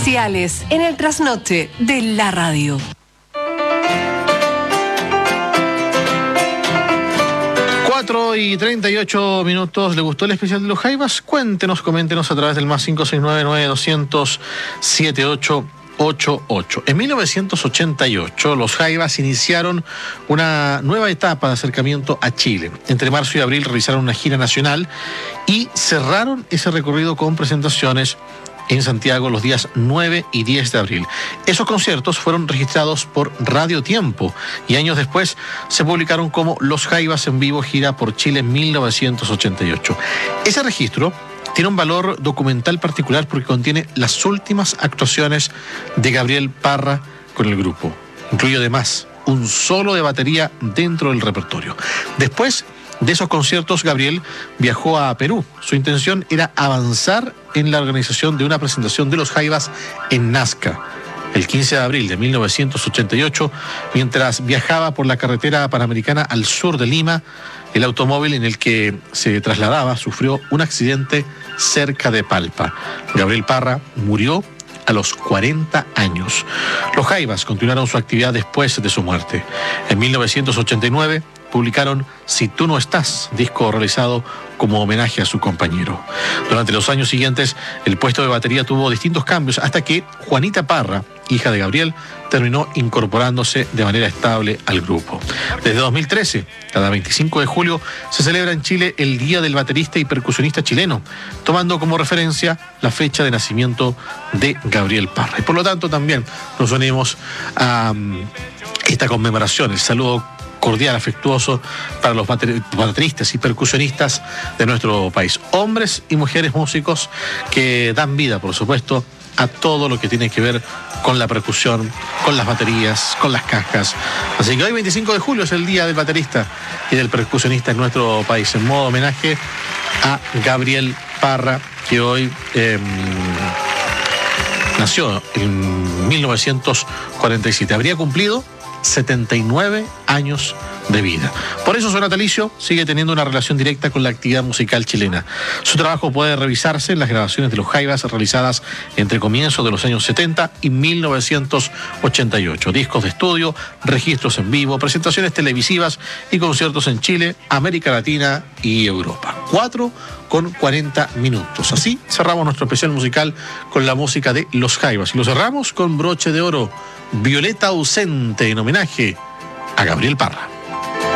especiales en el trasnoche de la radio. Y 38 minutos. ¿Le gustó el especial de los Jaivas? Cuéntenos, coméntenos a través del más 569-9200-7888. En 1988, los Jaivas iniciaron una nueva etapa de acercamiento a Chile. Entre marzo y abril realizaron una gira nacional y cerraron ese recorrido con presentaciones en Santiago los días 9 y 10 de abril. Esos conciertos fueron registrados por Radio Tiempo y años después se publicaron como Los Jaivas en vivo, gira por Chile en 1988. Ese registro tiene un valor documental particular porque contiene las últimas actuaciones de Gabriel Parra con el grupo. Incluye además un solo de batería dentro del repertorio. Después de esos conciertos, Gabriel viajó a Perú. Su intención era avanzar en la organización de una presentación de los Jaivas en Nazca. El 15 de abril de 1988, mientras viajaba por la carretera panamericana al sur de Lima, el automóvil en el que se trasladaba sufrió un accidente cerca de Palpa. Gabriel Parra murió a los 40 años. Los Jaivas continuaron su actividad después de su muerte. En 1989 publicaron Si tú no estás, disco realizado como homenaje a su compañero. Durante los años siguientes, el puesto de batería tuvo distintos cambios hasta que Juanita Parra, hija de Gabriel, terminó incorporándose de manera estable al grupo. Desde 2013, cada 25 de julio, se celebra en Chile el Día del Baterista y Percusionista Chileno, tomando como referencia la fecha de nacimiento de Gabriel Parra. Y por lo tanto también nos unimos a esta conmemoración, el saludo cordial, afectuoso para los bateristas y percusionistas de nuestro país. Hombres y mujeres músicos que dan vida, por supuesto, a todo lo que tiene que ver con la percusión, con las baterías, con las cajas. Así que hoy, 25 de julio, es el Día del Baterista y del Percusionista en nuestro país, en modo homenaje a Gabriel Parra, que hoy nació en 1947. Habría cumplido 79 años de vida. Por eso su natalicio sigue teniendo una relación directa con la actividad musical chilena. Su trabajo puede revisarse en las grabaciones de los Jaivas realizadas entre comienzos de los años 70 y 1988. Discos de estudio, registros en vivo, presentaciones televisivas y conciertos en Chile, América Latina y Europa. 4:40 minutos. Así cerramos nuestro especial musical con la música de los Jaivas. Y lo cerramos con broche de oro, Violeta ausente, en homenaje a Gabriel Parra.